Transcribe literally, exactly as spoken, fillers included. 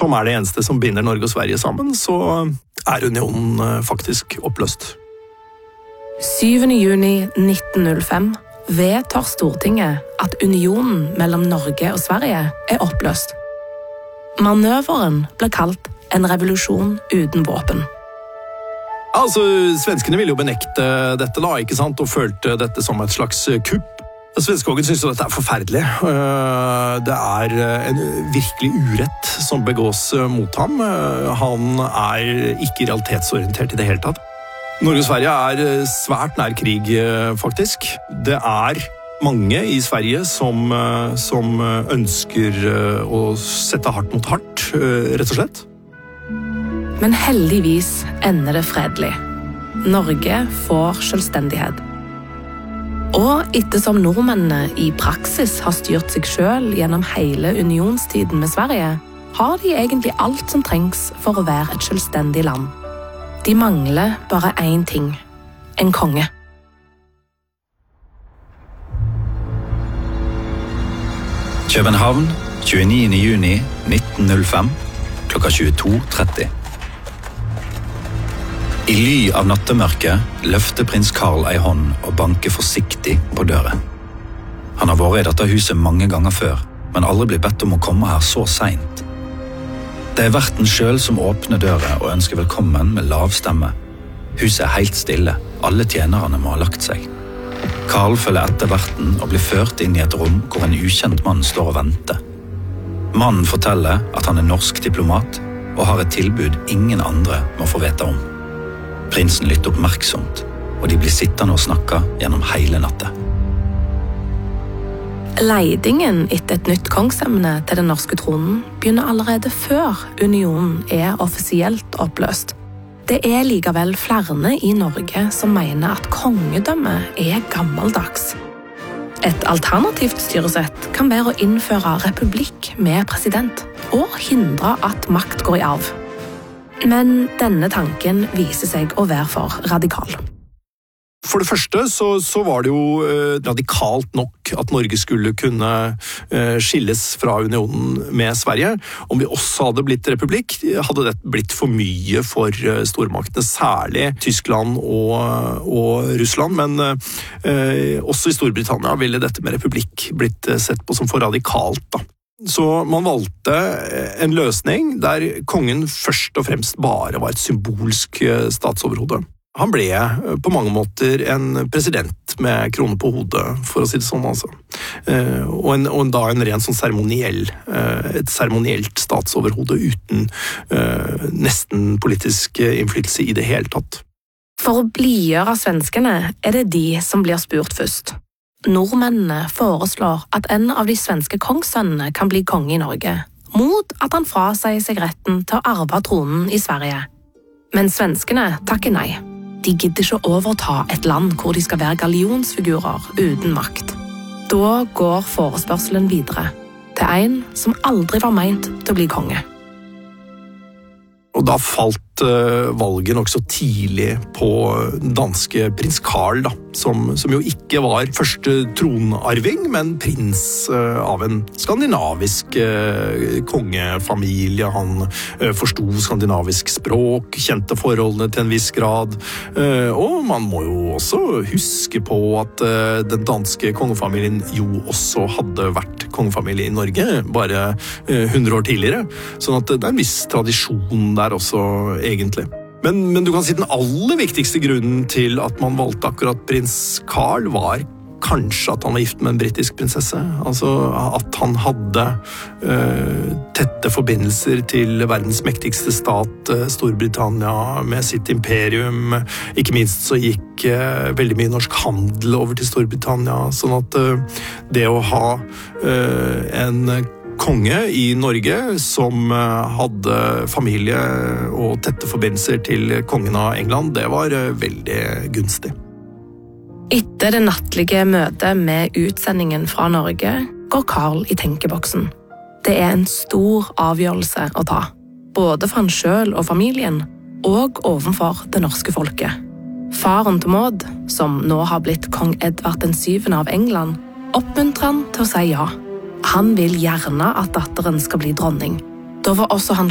som er det eneste som binder Norge og Sverige sammen, så er unionen faktisk oppløst. syvende juni nitten null fem vedtar Stortinget at unionen mellom Norge og Sverige er oppløst. Manøveren ble kalt en revolusjon uten våpen. Altså, svenskene ville jo benekte dette da, ikke sant, og følte dette som et slags kupp. Svenskoggen synes jo dette er forferdelig. Det er en virkelig urett som begås mot ham. Han er ikke realitetsorientert i det hele tatt. Norge og Sverige er svært nær krig, faktisk. Det er mange i Sverige som, som ønsker å sette hardt mot hardt, rett og slett. Men heldigvis ender det fredelig. Norge får selvstendighet. Og ettersom nordmennene i praksis har styrt seg selv gjennom hele unionstiden med Sverige, har de egentlig alt som trengs for å være et selvstendig land. De mangler bare én ting: en konge. København, tjueniende juni nitten null fem, klokka tjueto tretti. I ly av nattemørket løfter prins Karl ei hånd og banker forsiktig på døren. Han har vært i dette huset mange ganger før, men aldri blitt bedt om å komme her så sent. Det er verten selv som åpner døren og ønsker velkommen med lav stemme. Huset er helt stille, alle tjenerne må ha lagt seg. Karl følger etter verten og blir ført inn i et rom hvor en ukjent mann står og venter. Mannen forteller at han er norsk diplomat og har et tilbud ingen andre må få vite om. Prinsen lytter oppmerksomt, og de blir sittende og snakke gjennom hele natta. Leidingen etter et nytt kongsemne til den norske tronen begynner allerede før unionen er offisielt oppløst. Det er likevel flere i Norge som mener at kongedømmet er gammeldags. Et alternativt styresett kan være å innføre republikk med president og hindre at makt går i arv. Men denne tanken viser seg å være for radikal. For det første så, så var det jo eh, radikalt nok at Norge skulle kunne eh, skilles fra unionen med Sverige. Om vi også hadde blitt republikk, hadde det blitt for mye for eh, stormaktene, særlig Tyskland og, og Russland, men eh, også i Storbritannia ville dette med republikk blitt eh, sett på som for radikalt, da. Så man valgte en løsning der kongen først og fremst bare var et symbolsk statsoverhode. Han ble på mange måter en president med krone på hodet, for å si det sånn, altså. Og, en, og da en ren sånn seremoniell, et seremonielt statsoverhode uten nesten politisk innflytelse i det hele tatt. For å blidgjøre svenskene er det de som blir spurt først. Nordmennene foreslår at en av de svenske kongssønnene kan bli konge i Norge, mot at han frasier seg retten til å arve tronen i Sverige. Men svenskene takker nei. De gidder ikke å overta et land hvor de skal være gallionsfigurer uten makt. Da går forespørselen videre til en som aldri var meint til å bli konge. Og da falt uh, valget nok så tidlig på danske prins Karl, da, som, som jo ikke var første tronarving, men prins uh, av en skandinavisk uh, kongefamilie. Han uh, forstod skandinavisk språk, kjente forholdene til en viss grad, uh, og man må jo også huske på at uh, den danske kongefamilien jo også hadde vært kongefamilie i Norge, bare uh, hundre år tidligere, sånn at det er en viss tradisjon der også, egentlig. Men, men du kan si den aller viktigste grunnen til at man valgte akkurat prins Karl var kanskje at han var gift med en britisk prinsesse. Altså at han hadde uh, tette forbindelser til verdens mektigste stat, uh, Storbritannia, med sitt imperium. Ikke minst så gikk uh, veldig mye norsk handel over til Storbritannia, sånn at uh, det å ha uh, en konge i Norge som hadde familie og tette forbindelser til kongen av England, det var veldig gunstig. Etter det nattlige møtet med utsendingen fra Norge går Karl i tenkeboksen. Det er en stor avgjørelse å ta, både for han selv og familien, og overfor det norske folket. Faren til Maud, som nå har blitt kong Edvard den syvende av England, oppmuntrer han til å si ja. Han vil gjerne at datteren skal bli dronning. Da var også han